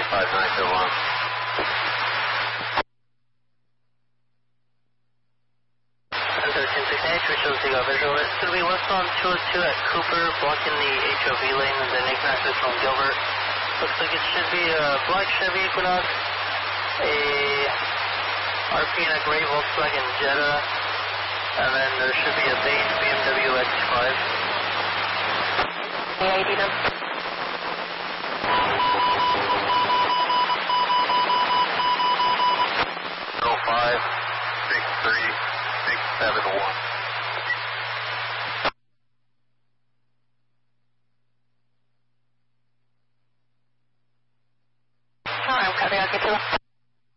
5901. Visual Seagull visual. It's going to be westbound 202 at Cooper, blocking the HOV lane and then ignited from Gilbert. Looks like it should be a black Chevy Equinox, a RP and a gray Volkswagen Jetta, and then there should be a beige BMW X5. AID number. 05-63-671.